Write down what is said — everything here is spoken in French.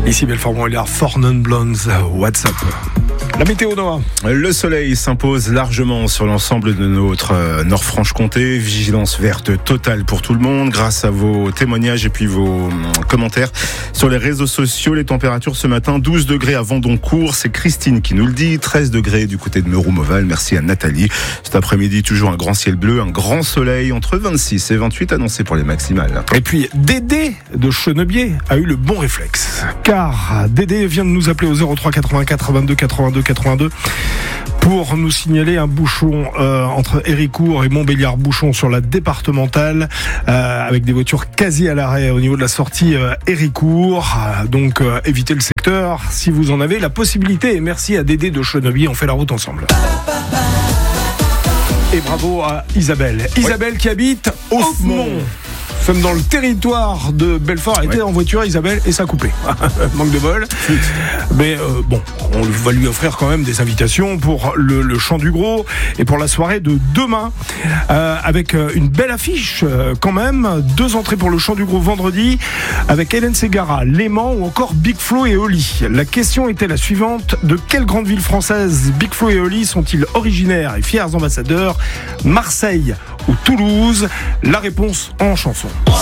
Ici Belfort-Montbéliard, For Non Blondes, WhatsApp. La météo, Noah. Le soleil s'impose largement sur l'ensemble de notre Nord-Franche-Comté. Vigilance verte totale pour tout le monde grâce à vos témoignages et puis vos commentaires sur les réseaux sociaux. Les températures ce matin, 12 degrés à Vendoncourt. C'est Christine qui nous le dit. 13 degrés du côté de Meuron-Moval. Merci à Nathalie. Cet après-midi, toujours un grand ciel bleu, un grand soleil entre 26 et 28 annoncé pour les maximales. Et puis, Dédé de Chenebier a eu le bon réflexe. Car Dédé vient de nous appeler au 03 84 22 82 82 pour nous signaler un bouchon entre Héricourt et Montbéliard-Bouchon sur la départementale avec des voitures quasi à l'arrêt au niveau de la sortie Héricourt. Donc évitez le secteur si vous en avez la possibilité. Et merci à Dédé de Chenebier, on fait la route ensemble. Et bravo à Isabelle. Isabelle qui habite Offemont. Nous sommes dans le territoire de Belfort. Elle était en voiture, Isabelle, et ça a coupé. Manque de bol. Mais bon, on va lui offrir quand même des invitations pour le Chant du Gros et pour la soirée de demain. Avec une belle affiche quand même. 2 entrées pour le Chant du Gros vendredi avec Hélène Ségara, Léman ou encore Big Flo et Oli. La question était la suivante. De quelle grande ville française Big Flo et Oli sont-ils originaires et fiers ambassadeurs? Marseille ou Toulouse? La réponse en chanson.